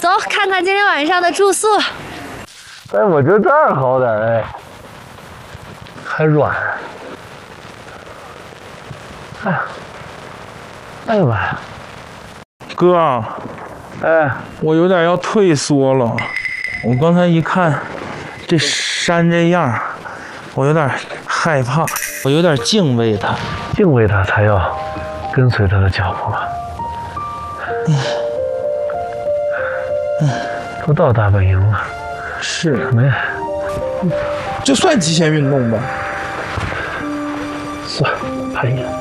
看看今天晚上的住宿。 哎，我觉得这儿好点，哎，还软。哎呀，哎呀妈呀！ 哥， 哎， 我有点要退缩了。我刚才一看这山这样，我有点害怕，我有点敬畏它。 敬畏它才要跟随它的脚步啊。都到大本营了， 是什么呀？ 这算极限运动吧？ 算攀岩。